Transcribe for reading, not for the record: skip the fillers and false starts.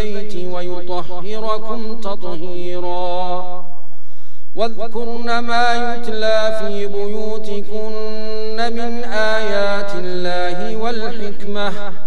البيت ويطهركم تطهيرا واذكرن ما يتلى في بيوتكن من آيات الله والحكمة